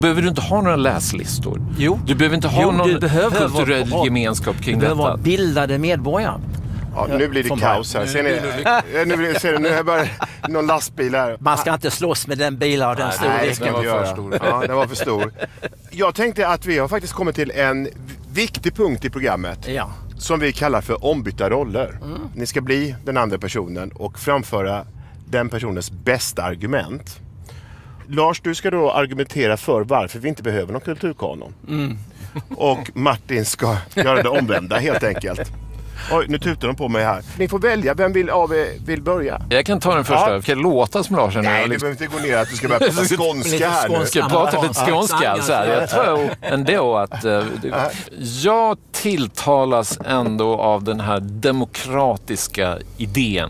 Behöver du inte ha några läslistor? Jo. Du behöver inte ha någon kulturell gemenskap kring detta. Du behöver vara bildade medborgare. Ja, nu blir det kaos här. Ser ni, nu börjar någon lastbil här. Man ska inte slåss med den bilen och den storleken. Nej, det ska vi göra. Ja, den var för stor. Jag tänkte att vi har faktiskt kommit till en viktig punkt i programmet. Ja. Som vi kallar för ombytta roller. Ni ska bli den andra personen och framföra den personens bästa argument. Lars, du ska då argumentera för varför vi inte behöver någon kulturkanon. Och Martin ska göra det omvända helt enkelt. Oj, nu tutar de på mig här. Ni får välja, vem vill börja? Jag kan ta den första. Ja. Kan jag låta som Lars? Nej, du behöver inte gå ner att du ska börja prata skånska här nu. Ska prata lite skånska så här. Jag tror ändå att jag tilltalas ändå av den här demokratiska idén.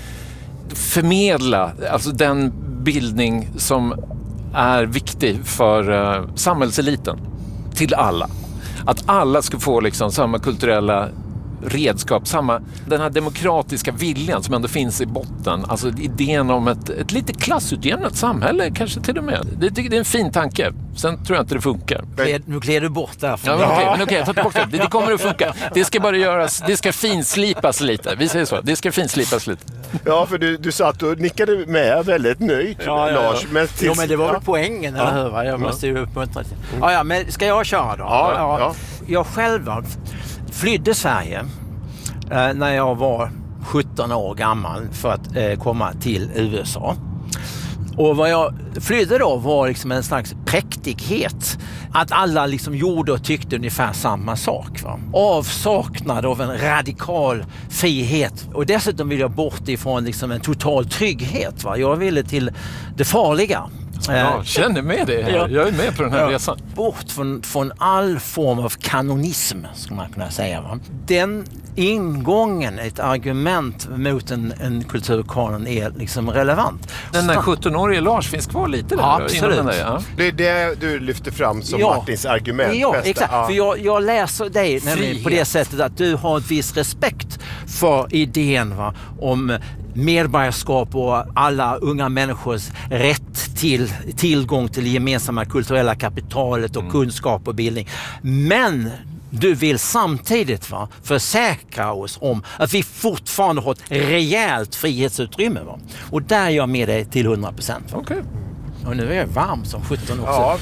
Förmedla, alltså den bildning som är viktig för samhällseliten till alla. Att alla ska få liksom samma kulturella redskap, den här demokratiska viljan som ändå finns i botten. Alltså idén om ett lite klassutjämnat samhälle kanske till och med. Det är en fin tanke. Sen tror jag inte det funkar. Nu klär du bort där. Okej, jag tar tillbaka det. Det kommer att funka. Det ska bara göras, det ska finslipas lite. Vi säger så, det ska finslipas lite. Ja, för du satt och nickade med väldigt nöjt, Lars. Men men det var väl poängen, eller hur? Jag måste ju uppmuntra till. Ja, men ska jag köra då? Ja. Jag själv flydde Sverige när jag var 17 år gammal för att komma till USA. Och vad jag flydde då var liksom en slags präktighet. Att alla liksom gjorde och tyckte ungefär samma sak. Va? Avsaknad av en radikal frihet. Och dessutom ville jag bort ifrån liksom en total trygghet. Va? Jag ville till det farliga. Jag känner med det här. Jag är med på den här resan. Bort från all form av kanonism, skulle man kunna säga. Va? Den ingången, ett argument mot en kulturkanon är liksom relevant. Den där 17-årige Lars finns kvar lite där. Absolut. Den där, Det är det du lyfter fram som Martins argument. Ja, bästa. exakt. För jag läser dig nämligen på det sättet att du har ett viss respekt för idén om medborgarskap och alla unga människors rätt till tillgång till det gemensamma kulturella kapitalet och kunskap och bildning. Men du vill samtidigt försäkra oss om att vi fortfarande har ett rejält frihetsutrymme. Och där är jag med dig till 100%. Okej. Och nu är jag varm som 17 också. Ja,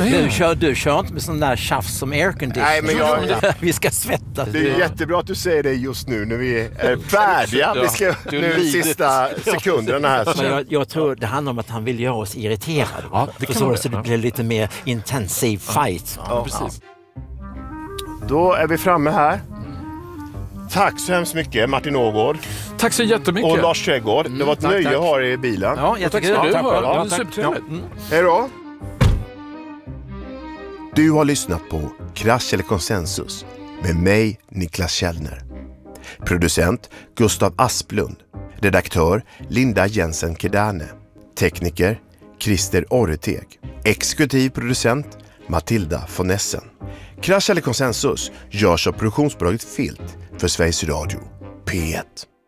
du kör inte med sån där tjafs som aircondition. Nej, men vi ska svettas. Det är jättebra att du säger det just nu när vi är färdiga. Vi ska nu sista sekunderna här. Men jag tror det handlar om att han vill göra oss irriterade. Ja, så det blir lite mer intensiv fight. Ja, precis. Då är vi framme här. Tack så hemskt mycket, Martin Ågård. Tack så jättemycket. Och Lars Trädgård. Det var ett nöje att ha er i bilen. Ja, jag tack tycker ska du det. ha. Ja, Det är supertrevligt. Hej då. Du har lyssnat på Krasch eller konsensus med mig, Niklas Källner. Producent Gustav Asplund. Redaktör Linda Jensen Kedane. Tekniker Christer Orreteg. Exekutiv producent Matilda von Essen. Krasch eller konsensus görs av produktionsbolaget Filt för Sveriges Radio P1.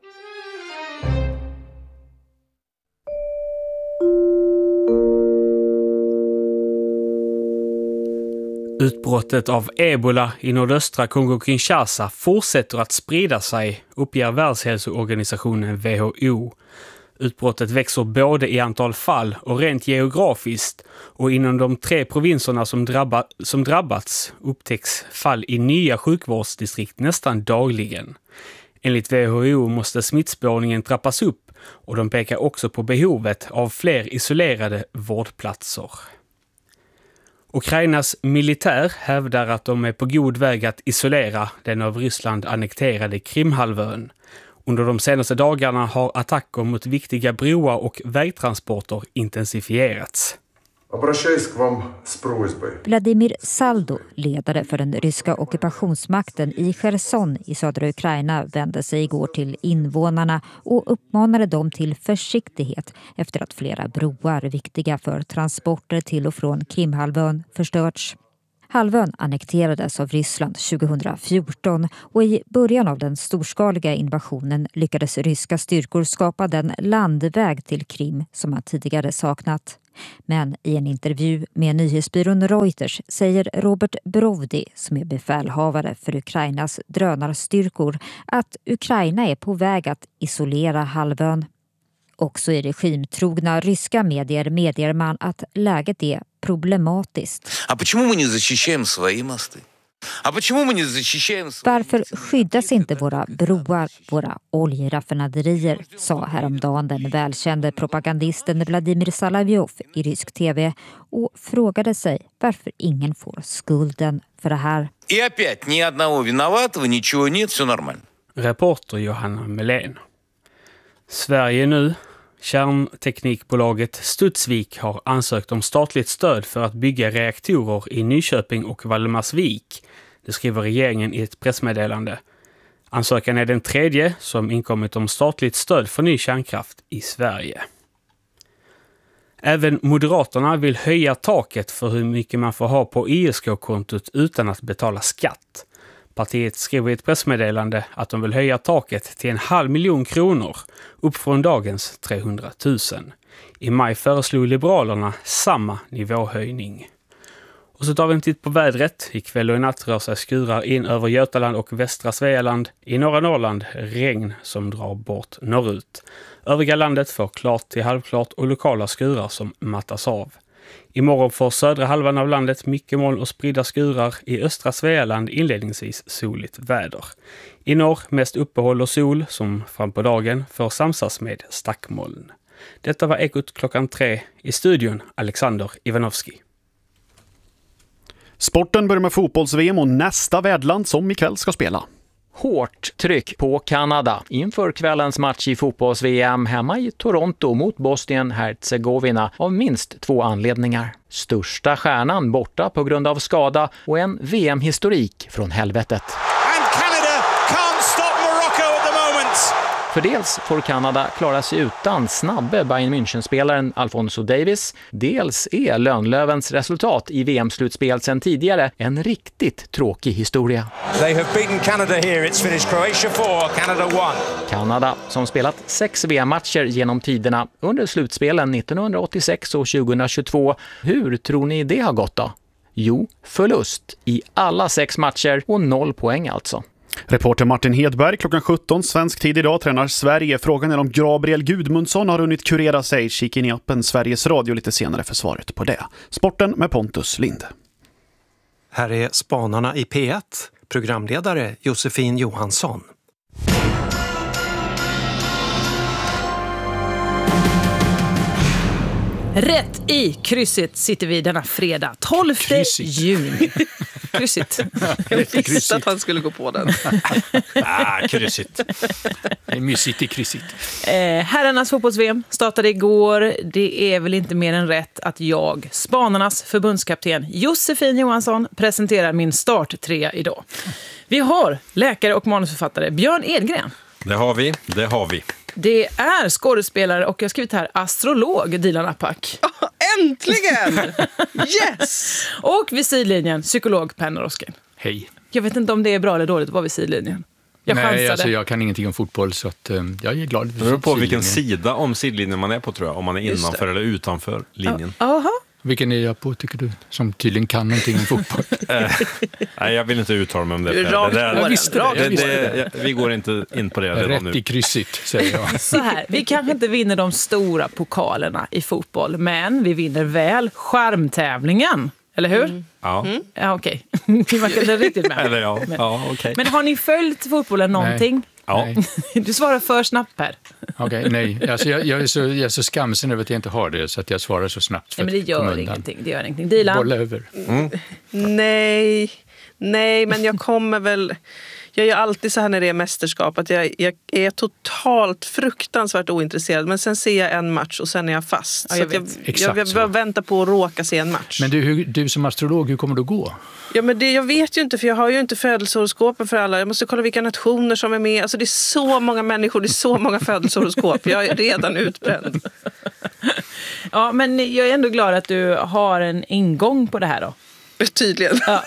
Utbrottet av ebola i nordöstra Kongo-Kinshasa fortsätter att sprida sig, uppger Världshälsoorganisationen WHO. Utbrottet växer både i antal fall och rent geografiskt, och inom de 3 provinserna som drabbats upptäcks fall i nya sjukvårdsdistrikt nästan dagligen. Enligt WHO måste smittspårningen trappas upp, och de pekar också på behovet av fler isolerade vårdplatser. Ukrainas militär hävdar att de är på god väg att isolera den av Ryssland annekterade Krimhalvön. Under de senaste dagarna har attacker mot viktiga broar och vägtransporter intensifierats. Vladimir Saldo, ledare för den ryska ockupationsmakten i Cherson i södra Ukraina, vände sig igår till invånarna och uppmanade dem till försiktighet efter att flera broar viktiga för transporter till och från Krimhalvön förstörts. Halvön annekterades av Ryssland 2014 och i början av den storskaliga invasionen lyckades ryska styrkor skapa den landväg till Krim som man tidigare saknat. Men i en intervju med nyhetsbyrån Reuters säger Robert Brovdi, som är befälhavare för Ukrainas drönarstyrkor, att Ukraina är på väg att isolera halvön. Också i regimtrogna ryska medier medger man att läget är problematiskt. Varför skyddas inte våra broar, våra oljeraffinaderier, sa häromdagen den välkände propagandisten Vladimir Salavjov i rysk tv och frågade sig varför ingen får skulden för det här. Reporter Johanna Melén. Sverige nu. Kärnteknikbolaget Studsvik har ansökt om statligt stöd för att bygga reaktorer i Nyköping och Valdemarsvik. Det skriver regeringen i ett pressmeddelande. Ansökan är den 3:e som inkommit om statligt stöd för ny kärnkraft i Sverige. Även Moderaterna vill höja taket för hur mycket man får ha på ISK-kontot utan att betala skatt. Partiet skriver i ett pressmeddelande att de vill höja taket till 500 000 kronor, upp från dagens 300 000. I maj föreslog Liberalerna samma nivåhöjning. Och så tar vi en titt på vädret. Ikväll och i natt rör sig skurar in över Götaland och västra Svealand. I norra Norrland regn som drar bort norrut. Övriga landet får klart till halvklart och lokala skurar som mattas av. Imorgon får södra halvan av landet mycket moln och spridda skurar. I östra Svealand inledningsvis soligt väder. I norr mest uppehåll och sol som fram på dagen får samsas med stackmoln. Detta var Ekot klockan 3. I studion Alexander Ivanovski. Sporten börjar med fotbolls-VM och nästa värdland som ikväll ska spela. Hårt tryck på Kanada inför kvällens match i fotbolls-VM hemma i Toronto mot Bosnien-Herzegovina av minst 2 anledningar. Största stjärnan borta på grund av skada och en VM-historik från helvetet. And Canada can't stop Morocco at the moment. För dels får Kanada klara sig utan snabbe Bayern München-spelaren Alphonso Davies. Dels är Lönnlövens resultat i VM-slutspel sedan tidigare en riktigt tråkig historia. They have beaten Canada here. It's finished Croatia 4, Canada 1. Kanada som spelat 6 VM-matcher genom tiderna under slutspelen 1986 och 2022. Hur tror ni det har gått då? Jo, förlust i alla 6 matcher och 0 poäng alltså. Reporter Martin Hedberg klockan 17 svensk tid idag tränar Sverige. Frågan är om Gabriel Gudmundsson har hunnit kurera sig. Kika in i appen Sveriges Radio lite senare för svaret på det. Sporten med Pontus Lind. Här är Spanarna i P1. Programledare Josefin Johansson. Rätt i krysset sitter vi denna fredag, 12 juni. Kryssigt. Jag visste att han skulle gå på den. Kryssigt. Det är mysigt i kryssigt. Herrarnas fotbolls-VM startade igår. Det är väl inte mer än rätt att jag, Spanarnas förbundskapten Josefin Johansson, presenterar min starttrea idag. Vi har läkare och manusförfattare Björn Edgren. Det har vi. Det är skådespelare och jag har skrivit här astrolog Dilan Apak. Äntligen! Yes! Och vid sidlinjen psykolog Per Norrosken. Hej. Jag vet inte om det är bra eller dåligt att vara vid sidlinjen. Nej, alltså jag kan ingenting om fotboll så att jag är glad. Det beror på vilken sida om sidlinjen man är på, tror jag. Om man är innanför eller utanför linjen. Aha. Vilken är jag på, tycker du? Som tydligen kan någonting om fotboll. Nej, jag vill inte uttala mig om det. Jag visste det. Vi går inte in på det redan nu. Rätt i krysigt, säger jag. Så här, vi kanske inte vinner de stora pokalerna i fotboll, men vi vinner väl skärmtävlingen. Eller hur? Mm. Ja. Ja, okej. Ni var inte riktigt med. Eller ja. Okay. Men har ni följt fotbollen någonting? Nej. Ja. Du svarar för snabbt här. Okej, nej. Alltså jag är så skamsen över att jag inte har det, så att jag svarar så snabbt. Nej, men det gör ingenting. Dilan? Boll över. Nej, men jag kommer väl... Jag gör alltid så här när det är mästerskap, att jag är totalt fruktansvärt ointresserad. Men sen ser jag en match och sen är jag fast. Ja, jag väntar på att råka se en match. Men du som astrolog, hur kommer du gå? Ja, men jag vet ju inte, för jag har ju inte födelsehoroskopen för alla. Jag måste kolla vilka nationer som är med. Alltså det är så många människor, det är så många födelsehoroskop. Jag är redan utbränd. Ja, men jag är ändå glad att du har en ingång på det här då. Tydligen. Ja.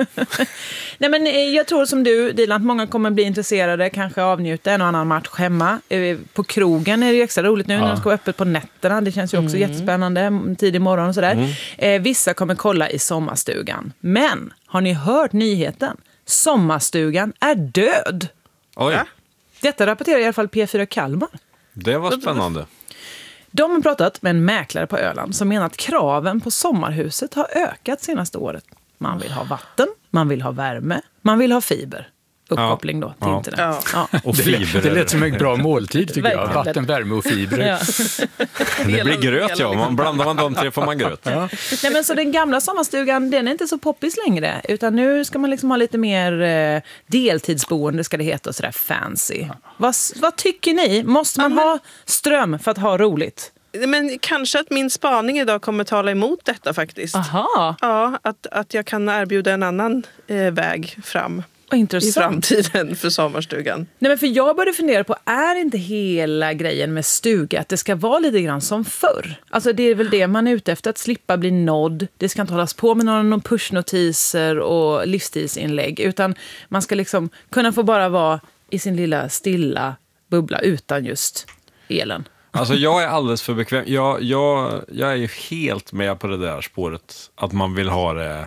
Nej, men jag tror som du, Dilan, att många kommer bli intresserade, kanske avnjuta en och annan match hemma. På krogen är det ju extra roligt nu när de ska vara öppet på nätterna. Det känns ju också jättespännande, tidig morgon och sådär. Vissa kommer kolla i sommarstugan. Men, har ni hört nyheten? Sommarstugan är död. Oj. Detta rapporterar i alla fall P4 Kalmar. Det var spännande. De har pratat med en mäklare på Öland som menar att kraven på sommarhuset har ökat senaste året. Man vill ha vatten, man vill ha värme, man vill ha fiber. Uppkoppling då till internet. Ja. Och fiber. Det lät som en bra måltid tycker jag. Verkligen. Vatten, värme och fiber. Ja. Det blir gröt, ja. Blandar man de tre får man gröt. Nej, men så den gamla sommarstugan, den är inte så poppis längre. Utan nu ska man liksom ha lite mer deltidsboende, ska det heta, och sådär fancy. Vad tycker ni? Måste man ha ström för att ha roligt? Men kanske att min spaning idag kommer tala emot detta faktiskt. Aha. Ja, att jag kan erbjuda en annan väg fram. Intressant. I framtiden för sommarstugan. Nej, men för jag började fundera på, är inte hela grejen med stuga att det ska vara lite grann som förr? Alltså det är väl det man är ute efter, att slippa bli nådd. Det ska inte hållas på med någon pushnotiser och livsstilsinlägg, utan man ska liksom kunna få bara vara i sin lilla stilla bubbla utan just elen. Alltså jag är alldeles för bekväm. Jag är ju helt med på det där spåret, att man vill ha det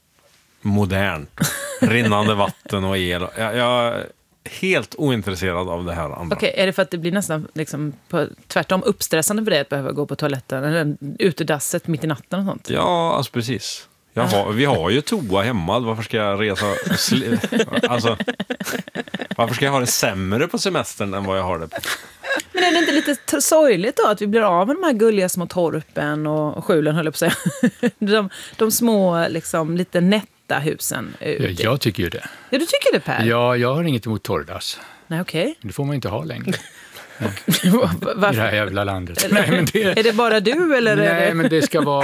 modernt, rinnande vatten och el. Jag är helt ointresserad av det här andra. Okej, är det för att det blir nästan liksom tvärtom uppstressande för dig att behöva gå på toaletten eller utedasset mitt i natten och sånt? Ja, alltså precis. Vi har ju toa hemma. Varför ska jag resa? Alltså, varför ska jag ha det sämre på semestern än vad jag har det på? Men är det inte lite sorgligt då att vi blir av med de här gulliga små torpen och skjulen, höll jag på att säga. De små, liksom, lite nätta husen. Jag tycker ju det. Ja, du tycker det, Per? Ja, jag har inget emot torrdass. Nej, okej. Det får man inte ha längre. Varför? I det här jävla landet. Nej, men är det bara du? Eller nej, men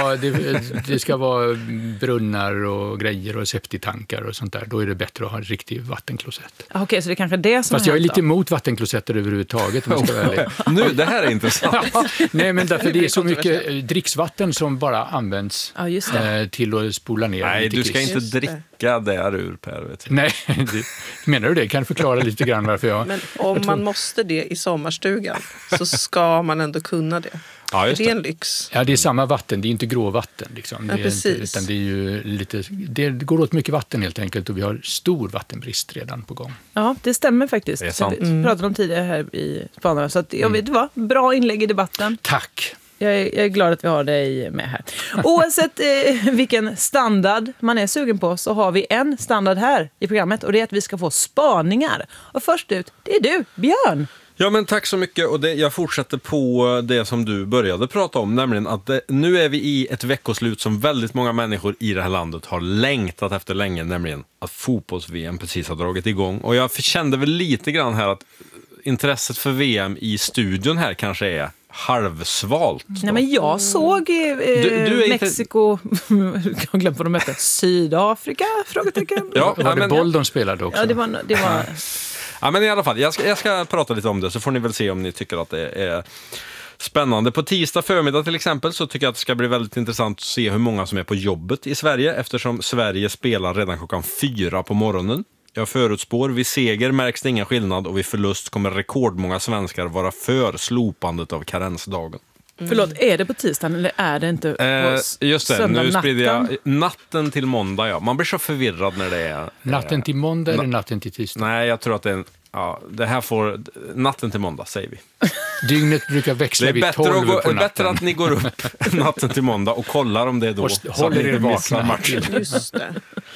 det ska vara brunnar och grejer och septitankar och sånt där. Då är det bättre att ha en riktig vattenklosett. Okej, så det är kanske det som fast jag är lite emot vattenklosetter överhuvudtaget. Nu, det här är intressant. Nej, men därför det är så mycket dricksvatten som bara används till att spola ner. Nej, du ska inte dricka där ur, Per. Vet du. Nej, menar du det? Kan du förklara lite grann varför jag... Men om man måste det i sommarstugan så ska man ändå kunna det. Ja, just det. Det är en lyx. Ja, det är samma vatten. Det är inte gråvatten. Liksom. Ja, precis. Utan det är ju lite... Det går åt mycket vatten helt enkelt och vi har stor vattenbrist redan på gång. Ja, det stämmer faktiskt. Det är sant. Vi pratade om tidigare här i Spanarna. Så att, jag vet vad, bra inlägg i debatten. Tack! Jag är glad att vi har dig med här. Oavsett vilken standard man är sugen på så har vi en standard här i programmet. Och det är att vi ska få spaningar. Och först ut, det är du, Björn. Ja, men tack så mycket. Och jag fortsätter på det som du började prata om, nämligen att nu är vi i ett veckoslut som väldigt många människor i det här landet har längtat efter länge, nämligen att fotbolls-VM precis har dragit igång. Och jag kände väl lite grann här att intresset för VM i studion här kanske är halvsvalt. Nej, men jag såg du Mexiko, jag glömde vad de hette, Sydafrika, frågetecken. Ja, var det boll de spelade också? Ja, det var... Ja, men i alla fall, jag ska prata lite om det så får ni väl se om ni tycker att det är spännande. På tisdag förmiddag till exempel så tycker jag att det ska bli väldigt intressant att se hur många som är på jobbet i Sverige, eftersom Sverige spelar redan 4:00 på morgonen. Jag förutspår, vid seger märks det ingen skillnad och vid förlust kommer rekordmånga svenskar vara för slopandet av karensdagen. Förlåt, är det på tisdagen eller är det inte på just det, söndag nu sprider jag natten? natten till måndag, ja. Man blir så förvirrad när det är... Natten till måndag eller natten till tisdag? Nej, jag tror att det är det här får... Natten till måndag, säger vi. Dygnet brukar växla vid 12 på natten. Det är bättre att ni går upp natten till måndag och kollar om det är då. Och håller er vakna. Just det.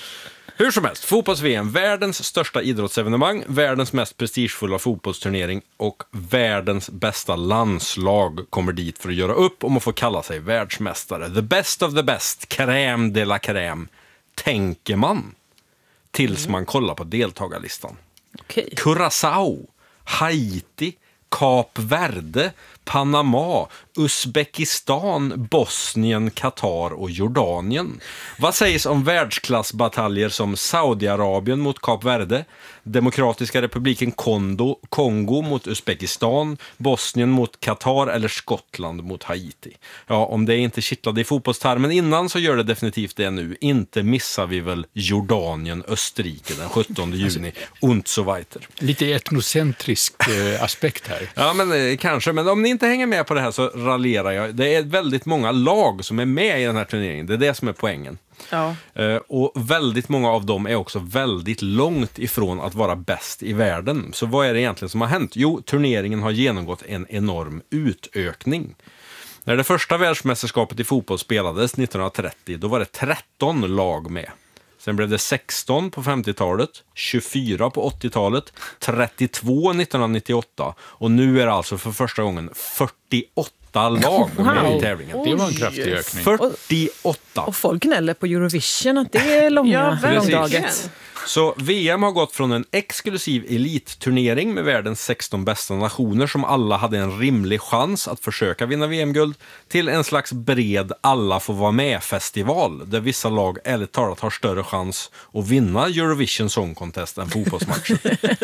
Hur som helst, fotbolls-VM, världens största idrottsevenemang, världens mest prestigefulla fotbollsturnering och världens bästa landslag kommer dit för att göra upp om att få kalla sig världsmästare. The best of the best, crème de la crème, tänker man tills man kollar på deltagarlistan. Okay. Curaçao, Haiti, Kap Verde, Panama, Uzbekistan, Bosnien, Qatar och Jordanien. Vad sägs om världsklassbataljer som Saudiarabien mot Kap Verde, Demokratiska republiken Kongo mot Uzbekistan, Bosnien mot Qatar eller Skottland mot Haiti? Ja, om det inte kittlade i fotbollstarmen innan så gör det definitivt det nu. Inte missar vi väl Jordanien, Österrike den 17 juni und so weiter. Lite etnocentrisk aspekt här. Ja, men kanske. Men om ni inte hänger med på det här så raljerar jag. Det är väldigt många lag som är med i den här turneringen. Det är det som är poängen. Ja. Och väldigt många av dem är också väldigt långt ifrån att vara bäst i världen. Så vad är det egentligen som har hänt? Jo, turneringen har genomgått en enorm utökning. När det första världsmästerskapet i fotboll spelades 1930, då var det 13 lag med. Sen blev det 16 på 50-talet, 24 på 80-talet, 32 1998 och nu är det alltså för första gången 48 lag med i tävlingen. Det var en kraftig ökning. 48. Och folk gnäller på Eurovision att det är långdaget. Så VM har gått från en exklusiv elitturnering med världens 16 bästa nationer som alla hade en rimlig chans att försöka vinna VM-guld till en slags bred alla får vara med-festival där vissa lag ärligt talat har större chans att vinna Eurovision Song Contest än fotbollsmatcher.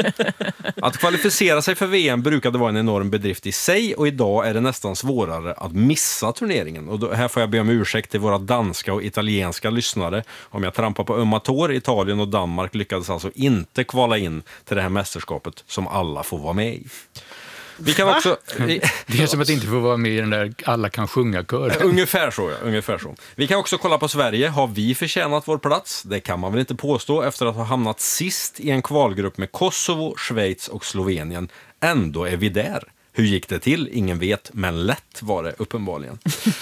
Att kvalificera sig för VM brukade vara en enorm bedrift i sig och idag är det nästan svårare att missa turneringen. Och här får jag be om ursäkt till våra danska och italienska lyssnare om jag trampar på ömma tår. Italien och Danmark lyckades alltså inte kvala in till det här mästerskapet som alla får vara med i. Vi kan också... Det är som att inte få vara med i den där alla kan sjunga-kören. Ungefär så, ja. Ungefär så. Vi kan också kolla på Sverige. Har vi förtjänat vår plats? Det kan man väl inte påstå efter att ha hamnat sist i en kvalgrupp med Kosovo, Schweiz och Slovenien. Ändå är vi där. Hur gick det till? Ingen vet, men lätt var det uppenbarligen.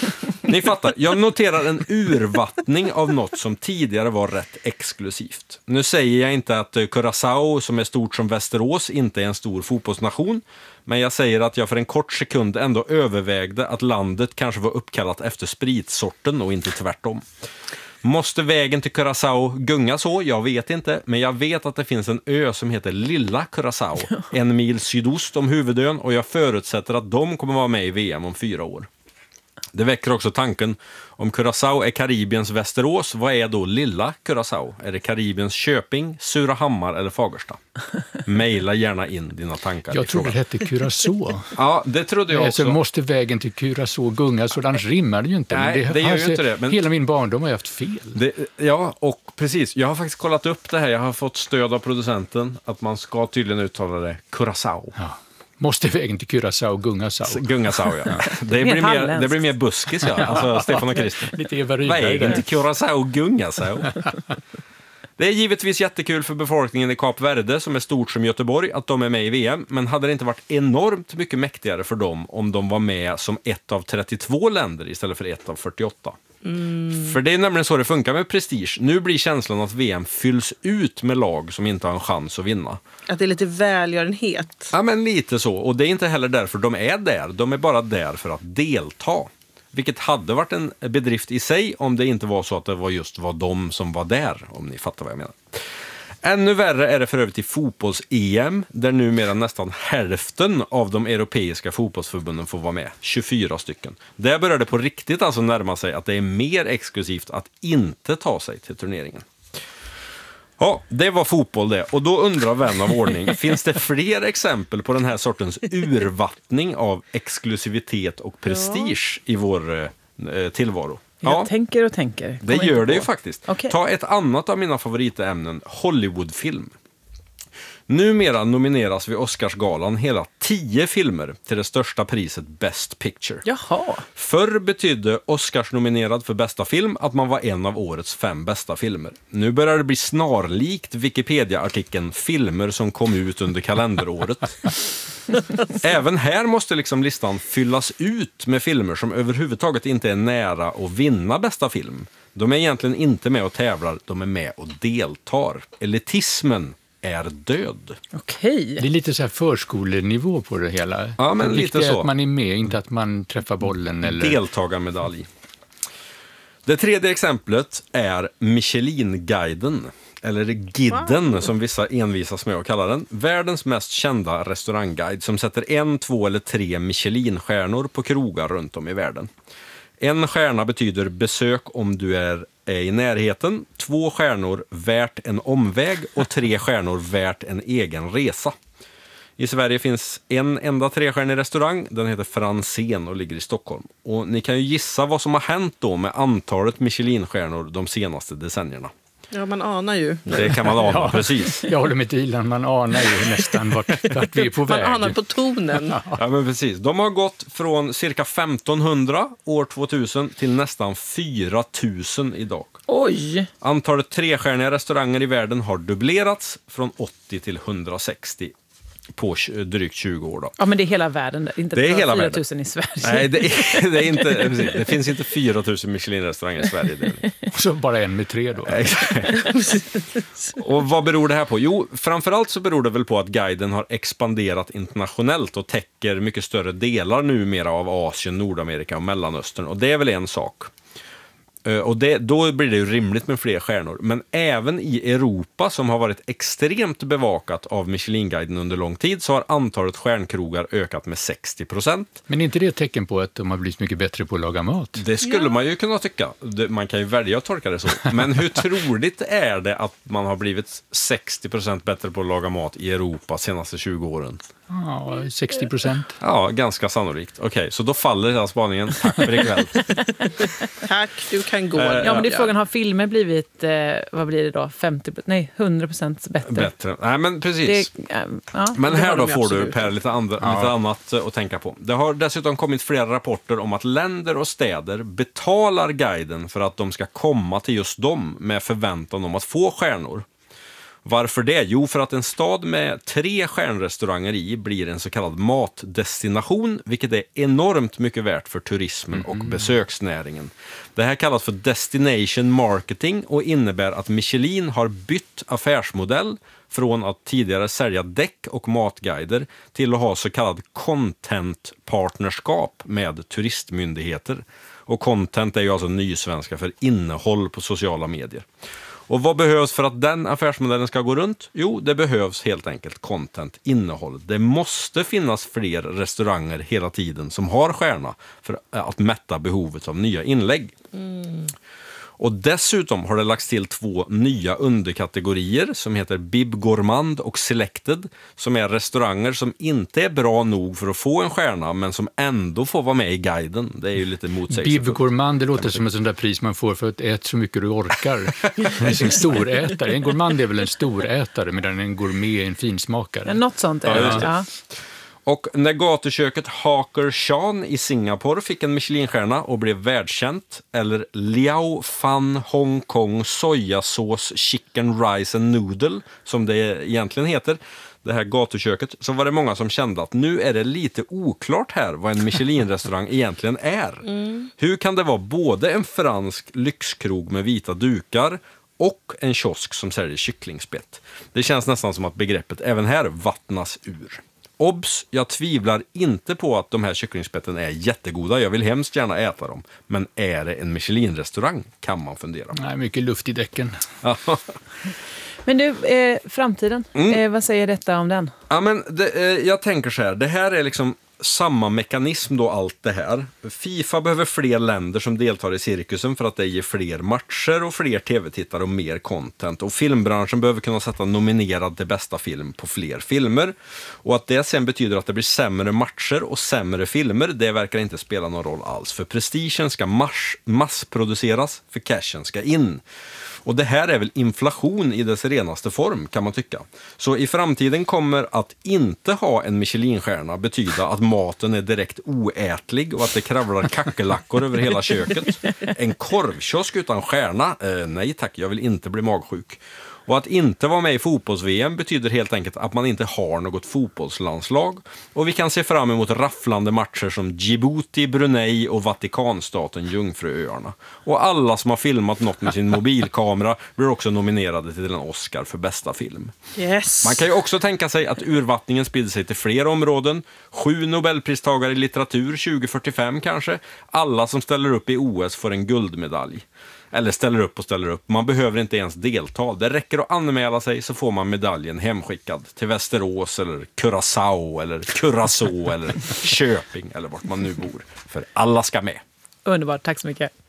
Ni fattar, jag noterar en urvattning av något som tidigare var rätt exklusivt. Nu säger jag inte att Curaçao, som är stort som Västerås, inte är en stor fotbollsnation. Men jag säger att jag för en kort sekund ändå övervägde att landet kanske var uppkallat efter spritsorten och inte tvärtom. Måste vägen till Curaçao gunga så? Jag vet inte. Men jag vet att det finns en ö som heter Lilla Curaçao. 1 mil sydost om huvudön. Och jag förutsätter att de kommer vara med i VM om 4 år. Det väcker också tanken, om Curaçao är Karibiens Västerås, vad är då Lilla Curaçao? Är det Karibiens Köping, Surahammar eller Fagersta? Maila gärna in dina tankar. Jag tror det hette Curaçao. Ja, det trodde jag också. Så måste vägen till Curaçao gunga, så den rimmar det ju inte. Nej, det gör ju inte det. Men... Hela min barndom har jag haft fel. Ja, och precis. Jag har faktiskt kollat upp det här. Jag har fått stöd av producenten att man ska tydligen uttala det Curaçao. Ja. Måste vägen till Curaçao gunga-sao. Gunga-sao, ja. Det blir mer buskis, ja. Alltså Stefan och Christer. Lite Eva Rydberg. Vägen till Curaçao gunga-sao. Det är givetvis jättekul för befolkningen i Kap Verde, som är stort som Göteborg, att de är med i VM. Men hade det inte varit enormt mycket mäktigare för dem om de var med som ett av 32 länder istället för ett av 48? För det är nämligen så det funkar med prestige. Nu blir känslan att VM fylls ut med lag som inte har en chans att vinna. Att det är lite välgörenhet. Ja, men lite så. Och det är inte heller därför de är där. De är bara där för att delta. Vilket hade varit en bedrift i sig om det inte var så att det var de som var där, om ni fattar vad jag menar. Ännu värre är det för övrigt i fotbolls-EM, där numera nästan hälften av de europeiska fotbollsförbunden får vara med, 24 stycken. Där börjar det på riktigt alltså närma sig att det är mer exklusivt att inte ta sig till turneringen. Ja, det var fotboll det. Och då undrar vän av ordning, finns det fler exempel på den här sortens urvattning av exklusivitet och prestige i vår tillvaro? Jag tänker och tänker. Det gör det ju faktiskt. Okay. Ta ett annat av mina favoritämnen, Hollywoodfilm. Numera nomineras vid Oscarsgalan hela 10 filmer till det största priset Best Picture. Jaha. Förr betydde Oscars-nominerad för bästa film att man var en av årets 5 bästa filmer. Nu börjar det bli snarlikt Wikipedia-artikeln filmer som kom ut under kalenderåret. Även här måste liksom listan fyllas ut med filmer som överhuvudtaget inte är nära att vinna bästa film. De är egentligen inte med och tävlar, de är med och deltar. Elitismen är död. Okej. Det är lite så här förskolenivå på det hela. Ja, men lite så. Att man är med, inte att man träffar bollen. Eller... Deltagarmedalj. Det tredje exemplet är Michelin-guiden, eller Gidden som vissa envisas med att kalla den. Världens mest kända restaurangguide som sätter 1, 2 eller 3 Michelin-stjärnor på krogar runt om i världen. 1 stjärna betyder besök om du är i närheten, 2 stjärnor värt en omväg och 3 stjärnor värt en egen resa. I Sverige finns en enda 3-stjärnig restaurang, den heter Franzén och ligger i Stockholm. Och ni kan ju gissa vad som har hänt då med antalet Michelin-stjärnor de senaste decennierna. Ja, man anar ju. Det kan man ana, precis. Jag håller med Dilan, man anar ju nästan vart vi är på väg. Man anar på tonen. Ja, men precis. De har gått från cirka 1500 år 2000 till nästan 4000 idag. Oj! Antalet 3-stjärniga restauranger i världen har dubblerats från 80 till 160 på drygt 20 år då. Ja, men det är hela världen. Inte det är hela 4 000 i Sverige. Nej, det är inte, det finns inte 4 000 Michelin-restauranger i Sverige. Och så bara en med 3 då. Och vad beror det här på? Jo, framförallt så beror det väl på att guiden har expanderat internationellt och täcker mycket större delar numera av Asien, Nordamerika och Mellanöstern. Och det är väl en sak. Och då blir det ju rimligt med fler stjärnor. Men även i Europa, som har varit extremt bevakat av Michelin-guiden under lång tid, så har antalet stjärnkrogar ökat med 60%. Men är inte det ett tecken på att de har blivit mycket bättre på att laga mat? Det skulle man ju kunna tycka. Man kan ju välja att tolka det så. Men hur troligt är det att man har blivit 60% bättre på att laga mat i Europa senaste 20 åren? Ja, 60%. Ja, ganska sannolikt. Okej, så då faller hela spaningen. Tack för ikväll. Tack, du kan gå. Ja, men det är frågan, har filmer blivit, vad blir det då, 100% bättre? Nej, men precis. Men här då får du, Per, lite annat att tänka på. Det har dessutom kommit flera rapporter om att länder och städer betalar guiden för att de ska komma till just dem med förväntan om att få stjärnor. Varför det? Jo, för att en stad med 3 stjärnrestauranger i blir en så kallad matdestination, vilket är enormt mycket värt för turismen och besöksnäringen. Det här kallas för destination marketing och innebär att Michelin har bytt affärsmodell från att tidigare sälja däck och matguider till att ha så kallad content-partnerskap med turistmyndigheter. Och content är ju alltså nysvenska för innehåll på sociala medier. Och vad behövs för att den affärsmodellen ska gå runt? Jo, det behövs helt enkelt content, innehåll. Det måste finnas fler restauranger hela tiden som har stjärna för att mätta behovet av nya inlägg. Och dessutom har det lagts till 2 nya underkategorier som heter Bib Gourmand och Selected, som är restauranger som inte är bra nog för att få en stjärna men som ändå får vara med i guiden. Det är ju lite motsägelsefullt. Bib Gourmand, det låter som ett sånt där pris man får för att äta så mycket du orkar. Det är en storätare. En gourmand är väl en storätare medan en gourmet är en finsmakare. Något sånt är det. Ja. Och när gatuköket Hawker Chan i Singapore fick en Michelinstjärna och blev världskänt, eller Liao Fan Hong Kong sojasås chicken rice and noodle som det egentligen heter, det här gatuköket, så var det många som kände att nu är det lite oklart här vad en Michelin-restaurang egentligen är. Hur kan det vara både en fransk lyxkrog med vita dukar och en kiosk som säljer kycklingspett? Det känns nästan som att begreppet även här vattnas ur. Obs, jag tvivlar inte på att de här kycklingspetten är jättegoda. Jag vill hemskt gärna äta dem. Men är det en Michelin-restaurang kan man fundera på. Nej, mycket luft i däcken. Men du, framtiden, vad säger detta om den? Ja, men jag tänker så här, det här är liksom samma mekanism då, allt det här. FIFA behöver fler länder som deltar i cirkusen för att det ger fler matcher och fler tv-tittare och mer content. Och filmbranschen behöver kunna sätta nominerad till bästa film på fler filmer. Och att det sen betyder att det blir sämre matcher och sämre filmer, det verkar inte spela någon roll alls. För prestigen ska massproduceras, för cashen ska in. Och det här är väl inflation i dess renaste form, kan man tycka. Så i framtiden kommer att inte ha en Michelinstjärna betyda att maten är direkt oätlig och att det kravlar kackelackor över hela köket. En korvkiosk utan stjärna? Nej tack, jag vill inte bli magsjuk. Och att inte vara med i fotbolls-VM betyder helt enkelt att man inte har något fotbollslandslag. Och vi kan se fram emot rafflande matcher som Djibouti, Brunei och Vatikanstaten Jungfruöarna. Och alla som har filmat något med sin mobilkamera blir också nominerade till en Oscar för bästa film. Yes. Man kan ju också tänka sig att urvattningen sprider sig till fler områden. 7 Nobelpristagare i litteratur 2045 kanske. Alla som ställer upp i OS får en guldmedalj. Eller ställer upp. Man behöver inte ens delta. Det räcker att anmäla sig så får man medaljen hemskickad till Västerås eller Curaçao eller Curacao eller Köping eller vart man nu bor. För alla ska med. Underbart, tack så mycket.